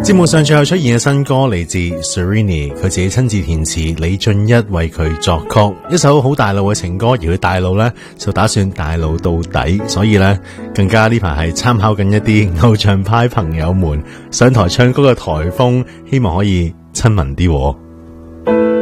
節目上最後出現嘅新歌嚟自 Serrini， 佢自己親自填詞，李俊一為佢作曲，一首好大路嘅情歌，而佢大路呢，就打算大路到底，所以呢，更加呢排係參考緊一啲偶像派朋友們上台唱歌嘅台風，希望可以親民啲。